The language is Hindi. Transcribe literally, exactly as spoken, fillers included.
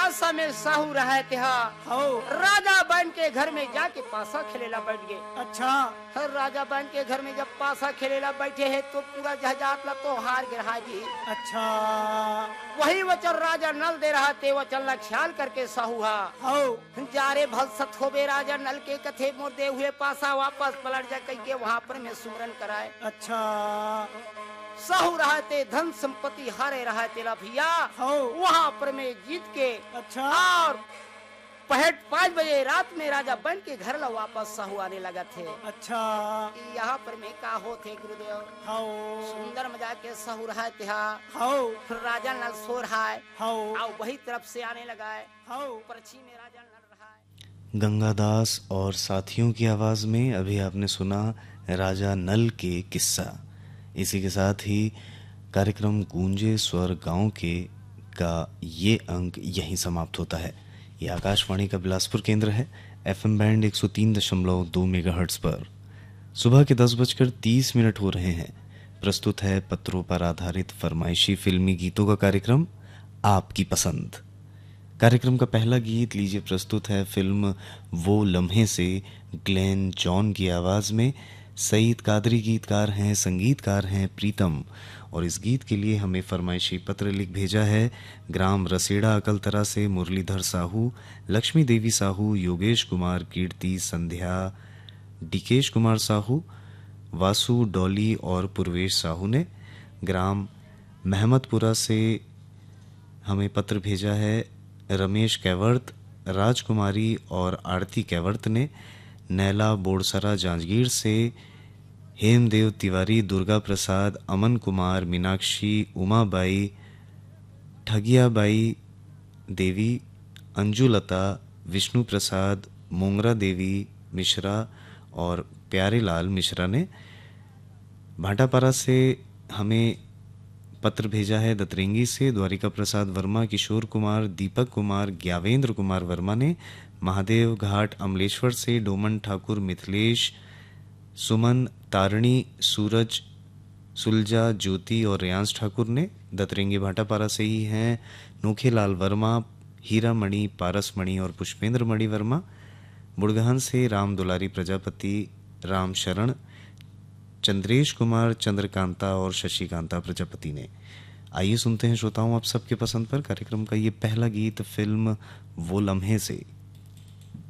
पासा में साहू रहे थे हो राजा बन के घर में जाके पासा खेलेला बैठ गए। अच्छा हर राजा बन के घर में जब पासा खेलेला बैठे है तो पूरा जहाजात ला तो हार गिरा जी। अच्छा वही वचन राजा नल दे रहा थे, वचन ला ख्याल करके साहू हा हो जारे भलसत होबे राजा नल के कथे मोर दे हुए पासा वापस पलट जा कह के वहाँ पर में सुमरन कराए। अच्छा साहू रहते धन संपत्ति हारे रहते ला भैया हो वहाँ पर में जीत के अच्छा और पहट पाँच बजे रात में राजा बन के घर ला वापस साहू आने लगा थे। अच्छा यहाँ पर में का हो थे गुरुदेव हो सुंदर मजाक के साहू रहते हा हो फिर राजा नल सो रहा है हो और वही तरफ से आने लगा है हो परछी में राजा नल रहा है। गंगादास और साथियों की आवाज में अभी आपने सुना राजा नल के किस्सा। इसी के साथ ही कार्यक्रम गूंजे स्वर गांव के का ये अंक यहीं समाप्त होता है। ये आकाशवाणी का बिलासपुर केंद्र है, एफएम बैंड एक सौ तीन दशमलव दो मेगाहर्ट्ज पर। सुबह के दस बजकर तीस मिनट हो रहे हैं। प्रस्तुत है पत्रों पर आधारित फरमाइशी फिल्मी गीतों का कार्यक्रम आपकी पसंद। कार्यक्रम का पहला गीत लीजिए प्रस्तुत है फिल्म वो लम्हे से ग्लेन जॉन की आवाज में। सईद कादरी गीतकार हैं, संगीतकार हैं प्रीतम, और इस गीत के लिए हमें फरमाइशी पत्र लिख भेजा है ग्राम रसेड़ा अकलतरा से मुरलीधर साहू, लक्ष्मी देवी साहू, योगेश कुमार, कीर्ति, संध्या, डिकेश कुमार साहू, वासु, डॉली और पूर्वेश साहू ने। ग्राम महमदपुरा से हमें पत्र भेजा है रमेश कैवर्त, राजकुमारी और आरती कैवर्त ने। नैला बोड़सरा जांजगीर से हेमदेव तिवारी, दुर्गा प्रसाद, अमन कुमार, मीनाक्षी, उमाबाई, ठगियाबाई देवी, अंजुलता, विष्णु प्रसाद, मोंगरा देवी मिश्रा और प्यारेलाल मिश्रा ने। भाटापारा से हमें पत्र भेजा है दतरेंगी से द्वारिका प्रसाद वर्मा, किशोर कुमार, दीपक कुमार, ज्ञावेंद्र कुमार वर्मा ने। महादेव घाट अमलेश्वर से डोमन ठाकुर, मिथिलेश, सुमन, तारणी, सूरज, सुलजा, ज्योति और रियांश ठाकुर ने। दतरेंगी भाटापारा से ही हैं नोखेलाल वर्मा, हीरा मणि, पारस मणि और पुष्पेंद्र मणि वर्मा। बुड़गहन से राम दुलारी प्रजापति, राम शरण, चंद्रेश कुमार, चंद्रकांता और शशिकांता प्रजापति ने। आइए सुनते हैं श्रोताओं आप सबके पसंद पर कार्यक्रम का ये पहला गीत फिल्म वो लम्हे से।